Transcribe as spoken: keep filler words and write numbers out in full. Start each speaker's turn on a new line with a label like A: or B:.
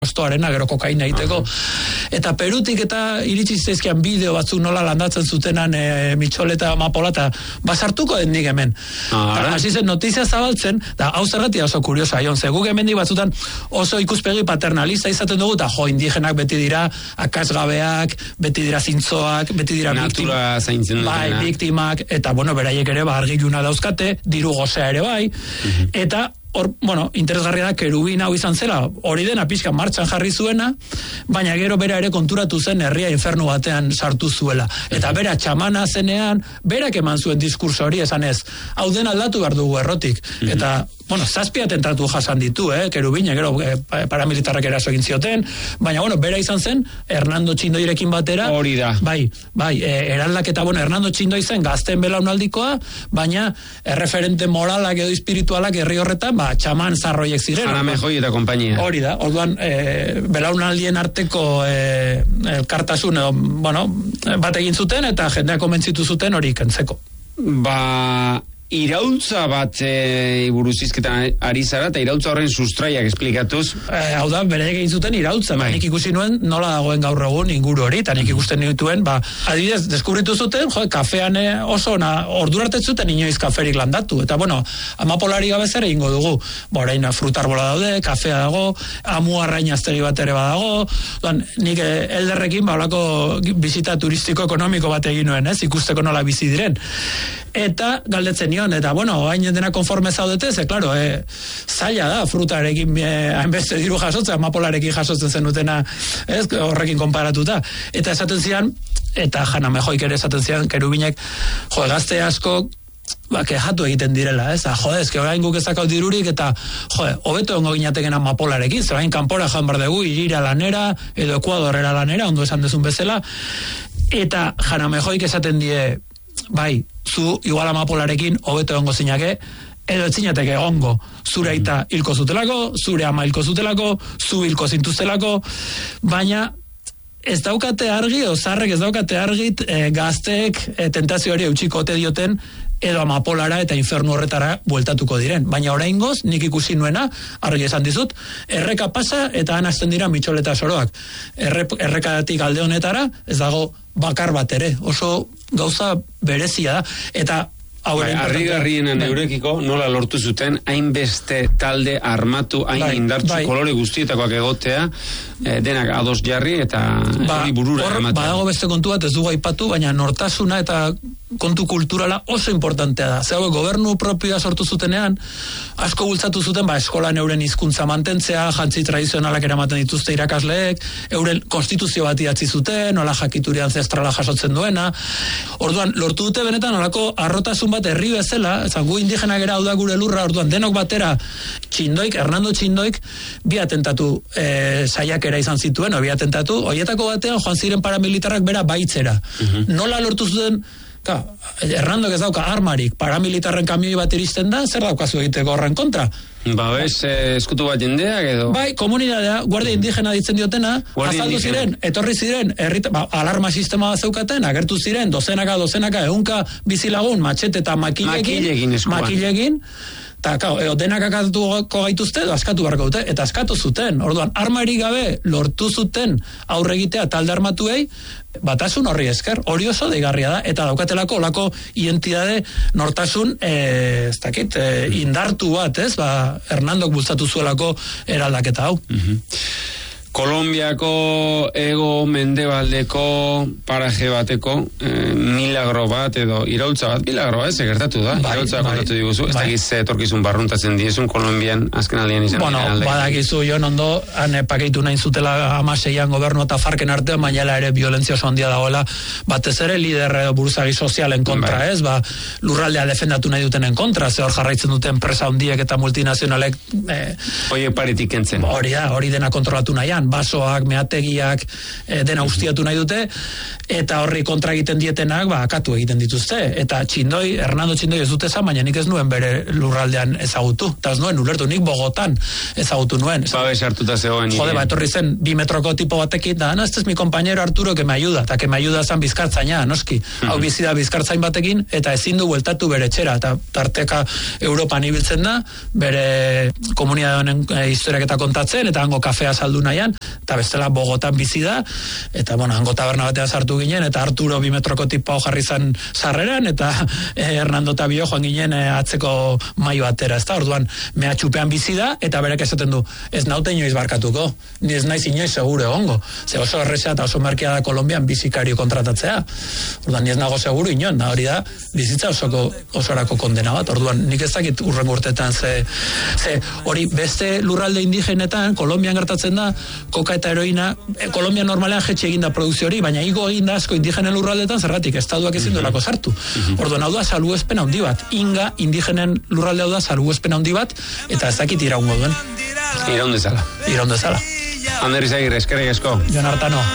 A: ostoarena, gero kokaina egiteko. Eta Perutik eta iritsi zizkian bideo batzuk nola landatzen zutenan e, mitxoleta amapola, eta basartuko den nik hemen. Eta hasi zen notizia zabaltzen, da hau zergatia oso kuriosa, Jon, ze guk hemendik batzutan oso ikuspegi paternalista izaten dugu, eta jo, indigenak beti dira akasgabeak, beti dira zintzoak, beti dira
B: natura zaintzen
A: bai, biktimak, eta bueno, beraiek ere ba, argiluna dauzkate, diru gozea ere bai, uh-huh. eta hor, bueno, interesgarria da, kerubin hau izan zela, hori dena pixka martxan jarri zuena, baina gero bera ere konturatu zen herria infernu batean sartu zuela. Eta bera txamana zenean, berak eman zuen diskurso hori esan ez, hau den aldatu behar dugu errotik. Eta, bueno, zazpia tentatu jasan ditu, eh, kerubine, gero eh, paramilitarrak eraso egin zioten, baina, bueno, bera izan zen, Hernando Txindoirekin batera,
B: hori da.
A: Bai, bai, eh, eraldak eta, bueno, Hernando Txindoi zen gazten belaunaldikoa, baina erreferente moralak edo espiritualak herri horretan, ba, txaman zarroiek ziren.
B: Ana Mejoi eta kompainia.
A: Hori da, orduan, e, belaunaldien arteko e, elkartasun, edo, bueno, bat egin zuten, eta jendeak komentzitu zuten hori kentzeko.
B: Ba, iraultza bat e, buruz izketan ari zara, eta iraultza horren sustraiak esplikatuz.
A: E, hau da, bereik egin zuten iraultza, bai. Nik ikusi nuen nola dagoen gaur egun inguru hori, eta nik ikusten nituen, ba, adibidez, deskubritu zuten, jo, kafean oso, na, ordurarte zuten inoiz kaferik landatu, eta bueno, amapolari gabe zer egingo dugu, ba, orain frutarbola daude, kafea dago, amu arrainaztegi bat ere badago, dan, nik eh, elderrekin, ba, olako bizita turistiko ekonomiko bat egin nuen, ez, ikusteko nola bizi diren. Eta galdetzen nion, eta bueno, hain dena konforme zaudete, ze, klaro, e, zaila da, frutarekin e, hainbeste diru jasotzen, amapolarekin jasotzen zenutena, ez, horrekin konparatuta. Eta esaten zian, eta Jana Mejoik ere esaten zian, kerubinek, jo, gazte asko, ba, kejatu egiten direla, ez, jo, ez, orain guk ezakau dirurik, eta, jo, hobeto ongo ginateken amapolarekin, zer hain kanpora joan behar dugu, irira lanera, edo Ekuadorrera lanera, ondo esan dezun bezala, eta Jana Mejoik esaten die, bai, zu igual amapolarekin hobeto egongo zinake, edo etzinateke egongo, zure aita hilko zutelako, zure ama hilko zutelako, zu hilko zintuztelako, baina ez daukate argi, o zarrek ez daukate argit e, gazteek e, tentazio hori eutxiko ote dioten, edo amapolara eta infernu horretara bueltatuko diren. Baina oraingoz, nik ikusi nuena, argi esan dizut, erreka pasa eta anazten dira mitxoleta soroak. Erre, errekadatik alde honetara, ez dago bakar bat ere, oso gauza berezia da. Eta
B: Bai, harrigarriena neurekiko nola lortu zuten hainbeste talde armatu, hain bai, indartzu bai. Kolore guztietakoak egotea, eh, denak ados jarri eta ba, hori burura ematen.
A: Badago beste kontu bat ez dugu aipatu, baina nortasuna eta kontu kulturala oso importantea da. Zer gobernu propioa sortu zutenean, asko bultzatu zuten, ba, eskolan euren hizkuntza mantentzea, jantzi tradizionalak eramaten dituzte irakasleek, euren konstituzio bat idatzi zuten, nola jakituri ancestrala jasotzen duena. Orduan, lortu dute benetan nolako arrotasun bat herri bezala, ezan gu indigenak era hau da gure lurra, orduan denok batera Txindoik, Hernando Txindoik, bi atentatu e, saiakera izan zituen, o bi atentatu, horietako batean joan ziren paramilitarrak bera baitzera. Uh-huh. Nola lortu zuten, ka, Hernandok ez dauka armarik, paramilitarren kamioi bat iristen da, zer daukazu egiteko horren kontra?
B: Ba, bez, eh, eskutu bat jendeak edo?
A: Bai, komunidadea, guardia indigena ditzen diotena, azaldu ziren, etorri ziren, errit, ba, alarma sistema bat zeukaten, agertu ziren, dozenaka, dozenaka, ehunka bizilagun, matxete eta makilegin, makilegin, eta, kao, eo, denak akatuko gaituzte, edo askatu beharko dute, eta askatu zuten, orduan, armarik gabe lortu zuten aurregitea talde armatuei, batasun horri esker, hori oso deigarria da, eta daukatelako olako identidade nortasun, e, ez dakit, e, indartu bat, ez, ba, Hernandok bultzatu zuelako eraldaketa hau.
B: Uh-huh. Kolombiako ego mendebaldeko paraje bateko eh, milagro bat edo iraultza bat, milagro bat, ez gertatu da, bai, iraultza bai, kontatu diguzu, bai. Ez dakiz etorkizun barruntatzen diezun Kolombian azken aldean izan.
A: Bueno, badakizu jo ondo, han pakeitu nahi zutela amaseian gobernu eta farken artean, baina ere violentzia oso handia dagoela, batez ere lider buruzagi sozialen kontra, bai. Ez, ba, lurraldea defendatu nahi dutenen kontra, ze hor jarraitzen duten presa handiek eta multinazionalek eh,
B: horiek paretik kentzen.
A: Hori da, hori dena kontrolatu nahian, basoak, meategiak, e, dena ustiatu nahi dute, eta horri kontra egiten dietenak, ba, akatu egiten dituzte. Eta Txindoi, Hernando Txindoi ez dute zan, baina nik ez nuen bere lurraldean ezagutu. Eta ez nuen, ulertu, nik Bogotan ezagutu nuen.
B: Ba, besartuta zegoen.
A: Jode, ba, etorri zen, bi metroko tipo batekin, da, no, este es mi compañero Arturo que me ayuda, eta que me ayuda zan bizkartzaina, noski. Hau uh-huh. bizi da bizkartzain batekin, eta ezin du bueltatu bere etxera, eta tarteka Europan ibiltzen da, bere komunidade honen e, historiak eta kontatzen, eta hango kafea saldu nahian, Kalifornian, eta bestela Bogotan bizi da, eta bueno, hango taberna batean sartu ginen, eta Arturo bi metroko tipa jarri zan sarreran, eta eh, Hernando eta bio joan ginen eh, atzeko maio batera, ez da, orduan mehatxupean bizi da, eta berak esaten du, ez naute inoiz barkatuko, ni ez naiz inoiz seguro egongo, ze oso erresa eta oso merkea da Kolonbian bizikario kontratatzea, orduan ni ez nago seguro inon, da hori da, bizitza osoko, osorako kondena bat, orduan nik ez dakit urrengo urtetan ze, ze hori beste lurralde indigenetan, Kolonbian gertatzen da, koka eta heroina, e, Kolonbian normalean jetxe egin da produkzio hori, baina igo egin da asko indigenen lurraldetan zerratik, estatuak ezin duelako sartu. Orduan hau da salbuespen handi bat, inga indigenen lurralde hau da salbuespen handi bat, eta ez dakit iraungo duen.
B: Iraun dezala.
A: Iraun dezala.
B: Ander Izagirre, eskerrik asko.
A: Jon Artano.